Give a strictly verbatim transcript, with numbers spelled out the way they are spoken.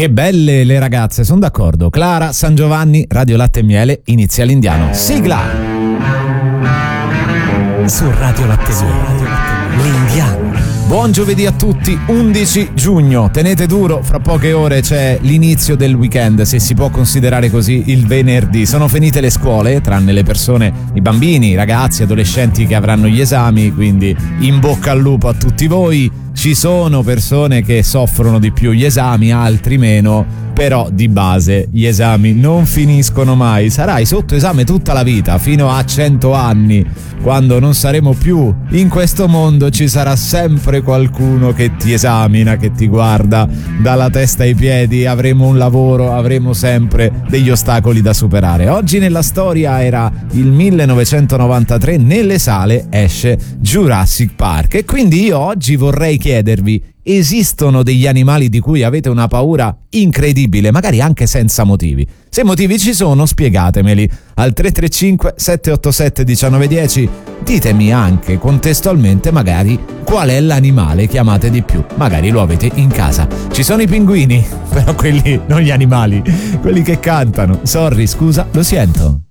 Che belle le ragazze, sono d'accordo. Clara San Giovanni, Radio Latte e Miele, inizia l'Indiano. Sigla! Su Radio Latte e Miele, l'Indiano. Buon giovedì a tutti, undici giugno, tenete duro, fra poche ore c'è l'inizio del weekend, se si può considerare così il venerdì. Sono finite le scuole, tranne le persone, i bambini, i ragazzi, adolescenti che avranno gli esami, quindi in bocca al lupo a tutti voi. Ci sono persone che soffrono di più gli esami, altri meno, però di base gli esami non finiscono mai. Sarai sotto esame tutta la vita, fino a cento anni. Quando non saremo più in questo mondo ci sarà sempre qualcuno che ti esamina, che ti guarda dalla testa ai piedi. Avremo un lavoro, avremo sempre degli ostacoli da superare. Oggi nella storia era il millenovecentonovantatré, nelle sale esce Jurassic Park e quindi io oggi vorrei chiedervi: esistono degli animali di cui avete una paura incredibile, magari anche senza motivi? Se motivi ci sono, spiegatemeli al tre tre cinque sette otto sette uno nove uno zero. Ditemi anche contestualmente magari qual è l'animale che amate di più, magari lo avete in casa. Ci sono i pinguini, però quelli non gli animali, quelli che cantano. Sorry, scusa, lo sento.